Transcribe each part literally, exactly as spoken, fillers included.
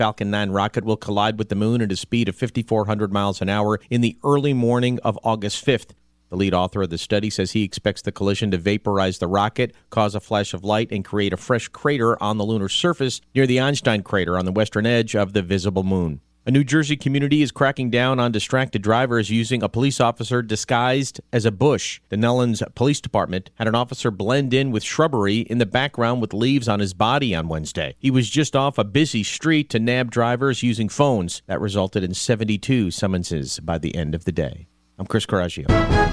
Falcon nine rocket will collide with the moon at a speed of five thousand four hundred miles an hour in the early morning of August fifth. The lead author of the study says he expects the collision to vaporize the rocket, cause a flash of light, and create a fresh crater on the lunar surface near the Einstein crater on the western edge of the visible moon. A New Jersey community is cracking down on distracted drivers using a police officer disguised as a bush. The Nellens Police Department had an officer blend in with shrubbery in the background with leaves on his body on Wednesday. He was just off a busy street to nab drivers using phones. That resulted in seventy-two summonses by the end of the day. I'm Chris Coraggio.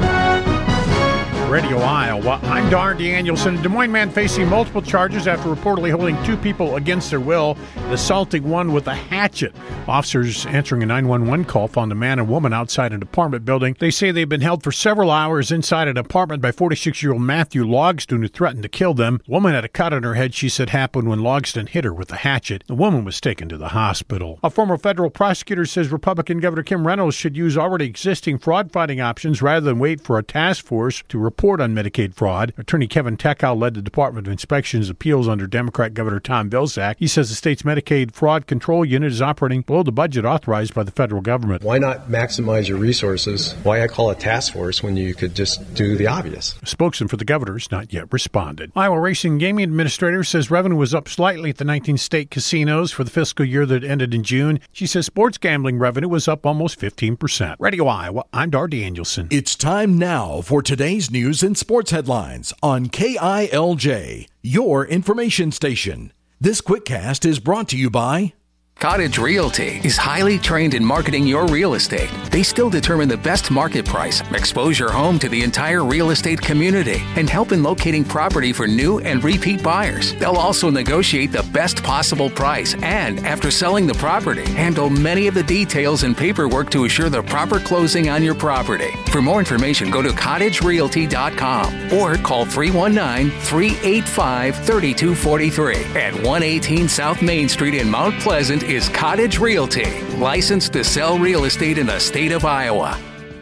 Radio Iowa. I'm Darn Danielson. A Des Moines man facing multiple charges after reportedly holding two people against their will and assaulting one with a hatchet. Officers answering a nine one one call found a man and woman outside an apartment building. They say they've been held for several hours inside an apartment by forty-six-year-old Matthew Logston, who threatened to kill them. The woman had a cut on her head she said happened when Logston hit her with a hatchet. The woman was taken to the hospital. A former federal prosecutor says Republican Governor Kim Reynolds should use already existing fraud-fighting options rather than wait for a task force to report report on Medicaid fraud. Attorney Kevin Tekow led the Department of Inspections appeals under Democrat Governor Tom Vilsack. He says the state's Medicaid fraud control unit is operating below the budget authorized by the federal government. Why not maximize your resources? Why I call a task force when you could just do the obvious? A spokesman for the governor has not yet responded. Iowa Racing Gaming Administrator says revenue was up slightly at the nineteen state casinos for the fiscal year that ended in June. She says sports gambling revenue was up almost fifteen percent. Radio Iowa, I'm Dar Danielson. It's time now for today's news and sports headlines on K I L J, your information station. This quickcast is brought to you by Cottage Realty is highly trained in marketing your real estate. They still determine the best market price, expose your home to the entire real estate community, and help in locating property for new and repeat buyers. They'll also negotiate the best possible price and, after selling the property, handle many of the details and paperwork to assure the proper closing on your property. For more information, go to cottage realty dot com or call three one nine, three eight five, three two four three. At one eighteen South Main Street in Mount Pleasant is Cottage Realty, licensed to sell real estate in the state of Iowa.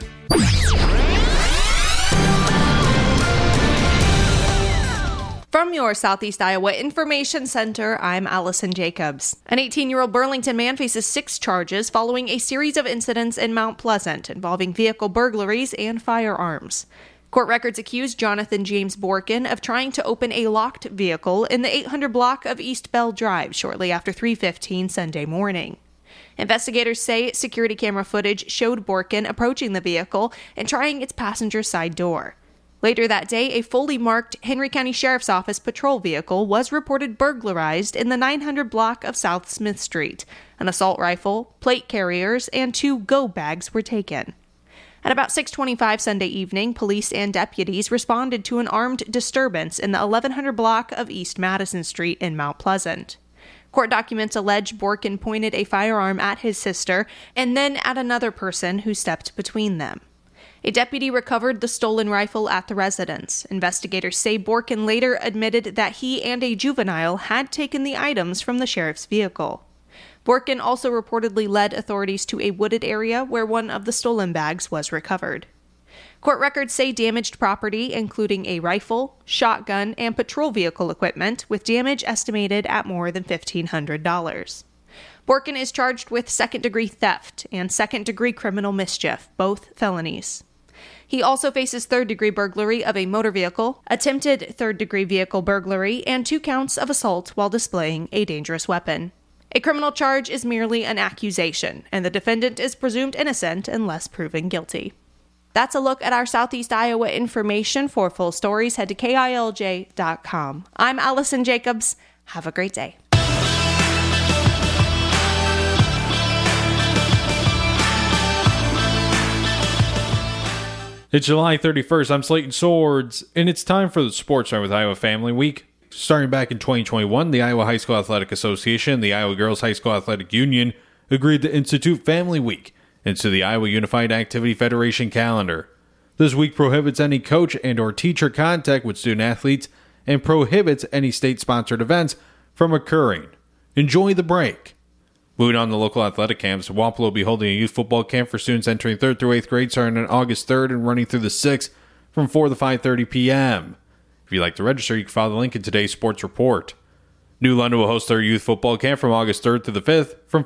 From your Southeast Iowa Information Center, I'm Allison Jacobs. An eighteen-year-old Burlington man faces six charges following a series of incidents in Mount Pleasant involving vehicle burglaries and firearms. Court records accuse Jonathan James Borkin of trying to open a locked vehicle in the eight hundred block of East Bell Drive shortly after three fifteen Sunday morning. Investigators say security camera footage showed Borkin approaching the vehicle and trying its passenger side door. Later that day, a fully marked Henry County Sheriff's Office patrol vehicle was reported burglarized in the nine hundred block of South Smith Street. An assault rifle, plate carriers, and two go bags were taken. At about six twenty-five Sunday evening, police and deputies responded to an armed disturbance in the eleven hundred block of East Madison Street in Mount Pleasant. Court documents allege Borkin pointed a firearm at his sister and then at another person who stepped between them. A deputy recovered the stolen rifle at the residence. Investigators say Borkin later admitted that he and a juvenile had taken the items from the sheriff's vehicle. Borkin also reportedly led authorities to a wooded area where one of the stolen bags was recovered. Court records say damaged property, including a rifle, shotgun, and patrol vehicle equipment, with damage estimated at more than fifteen hundred dollars. Borkin is charged with second-degree theft and second-degree criminal mischief, both felonies. He also faces third-degree burglary of a motor vehicle, attempted third-degree vehicle burglary, and two counts of assault while displaying a dangerous weapon. A criminal charge is merely an accusation, and the defendant is presumed innocent unless proven guilty. That's a look at our Southeast Iowa information. For full stories, head to K I L J dot com. I'm Allison Jacobs. Have a great day. It's July thirty-first. I'm Slayton Swords, and it's time for the Sports Center with Iowa Family Week. Starting back in twenty twenty-one, the Iowa High School Athletic Association and the Iowa Girls High School Athletic Union agreed to institute Family Week into the Iowa Unified Activity Federation calendar. This week prohibits any coach and or teacher contact with student athletes and prohibits any state-sponsored events from occurring. Enjoy the break. Moving on to local athletic camps, Wampler will be holding a youth football camp for students entering third through eighth grade starting on August third and running through the sixth from four to five thirty p.m. If you'd like to register, you can follow the link in today's sports report. New London will host their youth football camp from August third to the fifth from